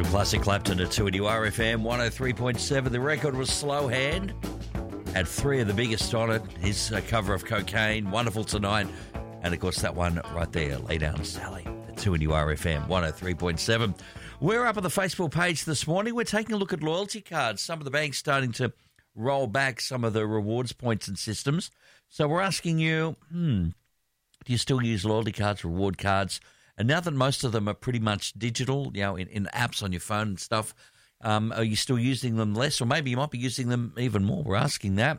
Some classic Clapton at 2 RFM 103.7. The record was Slow Hand. Had three of the biggest on it. His cover of Cocaine, Wonderful Tonight. And, of course, that one right there, Lay Down Sally, at 2 RFM 103.7. We're up on the Facebook page this morning. We're taking a look at loyalty cards. Some of the banks starting to roll back some of the rewards points and systems. So we're asking you, do you still use loyalty cards, reward cards? And now that most of them are pretty much digital, in apps on your phone and stuff, are you still using them less? Or maybe you might be using them even more. We're asking that.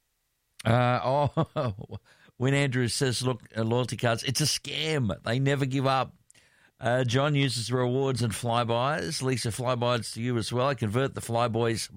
When Andrew says, look, loyalty cards, it's a scam. They never give up. John uses rewards and flybys. Lisa, flybys to you as well. I convert the flyboys.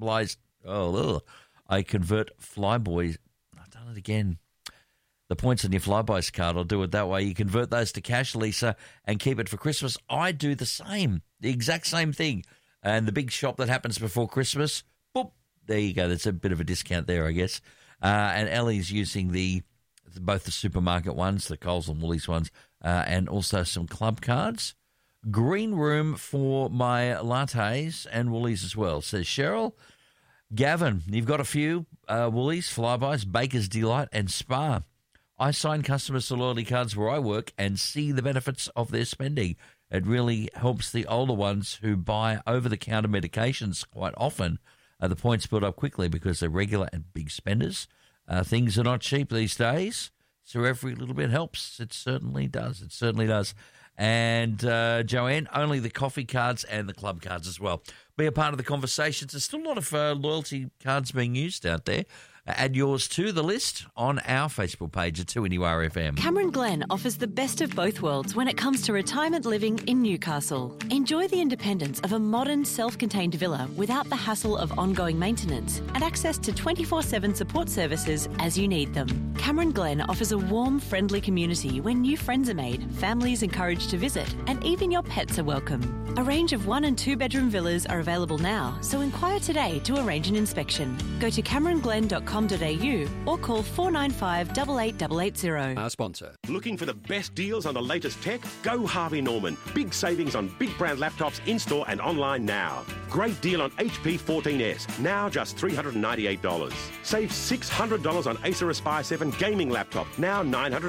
I convert flyboys. I've done it again. The points on your Flybuys card, I'll do it that way. You convert those to cash, Lisa, and keep it for Christmas. I do the same, the exact same thing. And the big shop that happens before Christmas, boop, there you go. There's a bit of a discount there, I guess. And Ellie's using both the supermarket ones, the Coles and Woolies ones, and also some club cards. Green room for my lattes and Woolies as well, says Cheryl. Gavin, you've got a few Woolies, Flybuys, Baker's Delight, and Spa. I sign customers to loyalty cards where I work and see the benefits of their spending. It really helps the older ones who buy over-the-counter medications quite often. The points build up quickly because they're regular and big spenders. Things are not cheap these days, so every little bit helps. It certainly does. It certainly does. And Joanne, only the coffee cards and the club cards as well. Be a part of the conversations. There's still a lot of loyalty cards being used out there. Add yours to the list on our Facebook page at 2NURFM. Cameron Glen offers the best of both worlds when it comes to retirement living in Newcastle. Enjoy the independence of a modern, self-contained villa without the hassle of ongoing maintenance and access to 24/7 support services as you need them. Cameron Glen offers a warm, friendly community where new friends are made, families encouraged to visit, and even your pets are welcome. A range of 1- and 2-bedroom villas are available now, so inquire today to arrange an inspection. Go to cameronglen.com.au or call 495 88880. Our sponsor. Looking for the best deals on the latest tech? Go Harvey Norman. Big savings on big brand laptops in-store and online now. Great deal on HP 14S, now just $398. Save $600 on Acer Aspire 7 gaming laptop, now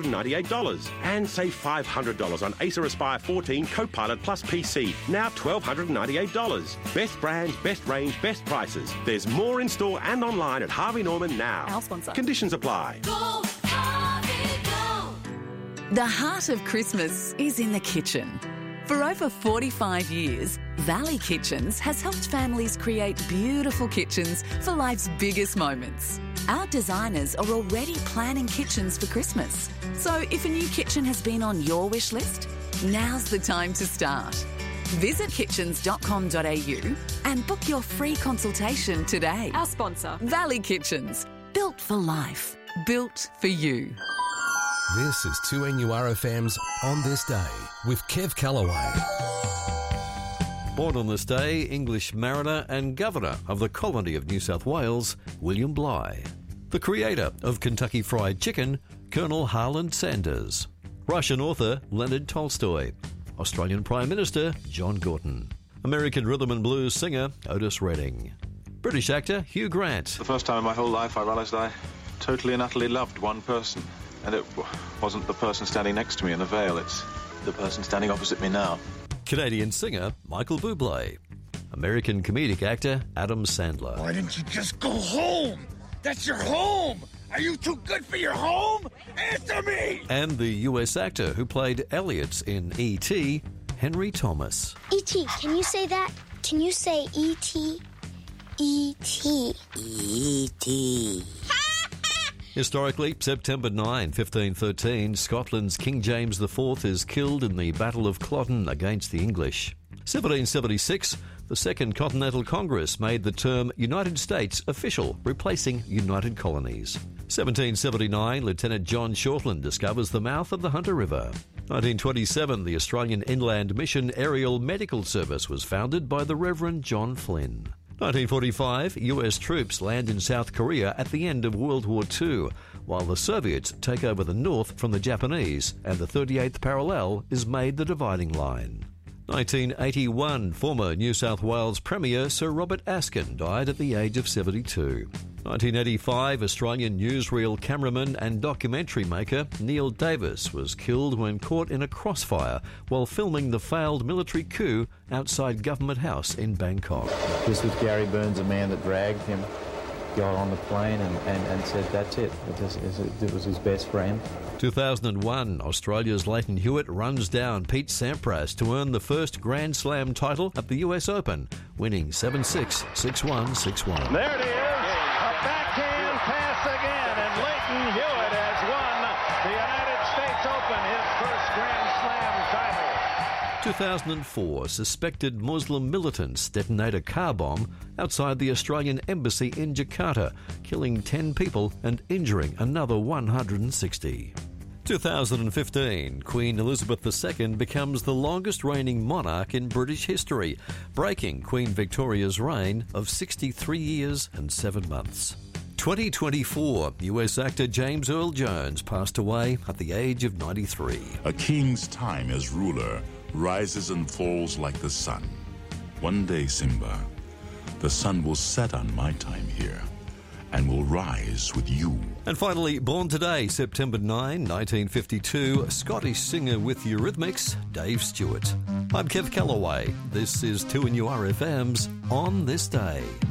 $998. And save $500 on Acer Aspire 14 Copilot Plus PC, now $1,298. Best brands, best range, best prices. There's more in-store and online at Harvey Norman now. Our sponsor. Conditions apply. Go, Harvey, go. The heart of Christmas is in the kitchen. For over 45 years, Valley Kitchens has helped families create beautiful kitchens for life's biggest moments. Our designers are already planning kitchens for Christmas. So if a new kitchen has been on your wish list, now's the time to start. Visit kitchens.com.au and book your free consultation today. Our sponsor. Valley Kitchens. Built for life. Built for you. This is 2NURFM's On This Day with Kev Callaway. Born on this day, English mariner and Governor of the Colony of New South Wales, William Bligh. The creator of Kentucky Fried Chicken, Colonel Harland Sanders. Russian author Leonard Tolstoy. Australian Prime Minister John Gorton. American rhythm and blues singer Otis Redding. British actor Hugh Grant. The first time in my whole life I realised I totally and utterly loved one person. And it wasn't the person standing next to me in the veil, it's the person standing opposite me now. Canadian singer Michael Bublé. American comedic actor Adam Sandler. Why didn't you just go home? That's your home! Are you too good for your home? Answer me! And the US actor who played Elliot in E.T., Henry Thomas. E.T., can you say that? Can you say E.T.? E.T. E.T. Historically, September 9, 1513, Scotland's King James IV is killed in the Battle of Culloden against the English. 1776, the Second Continental Congress made the term United States official, replacing United Colonies. 1779, Lieutenant John Shortland discovers the mouth of the Hunter River. 1927, the Australian Inland Mission Aerial Medical Service was founded by the Reverend John Flynn. 1945, US troops land in South Korea at the end of World War II, while the Soviets take over the north from the Japanese, and the 38th parallel is made the dividing line. 1981, former New South Wales Premier Sir Robert Askin died at the age of 72. 1985, Australian newsreel cameraman and documentary maker Neil Davis was killed when caught in a crossfire while filming the failed military coup outside Government House in Bangkok. This was Gary Burns, a man that dragged him, got on the plane and said that's it. It was his best friend. 2001, Australia's Leighton Hewitt runs down Pete Sampras to earn the first Grand Slam title at the US Open, winning 7-6, 6-1, 6-1. There it is, a backhand pass again, and Leighton Hewitt has won the United States Open, his first Grand Slam title. 2004, suspected Muslim militants detonate a car bomb outside the Australian Embassy in Jakarta, killing 10 people and injuring another 160. 2015, Queen Elizabeth II becomes the longest reigning monarch in British history, breaking Queen Victoria's reign of 63 years and 7 months. 2024, US actor James Earl Jones passed away at the age of 93. A king's time as ruler rises and falls like the sun. One day, Simba, the sun will set on my time here and will rise with you. And finally, born today, September 9, 1952, Scottish singer with Eurythmics, Dave Stewart. I'm Kev Callaway. This is 2NURFM's On This Day.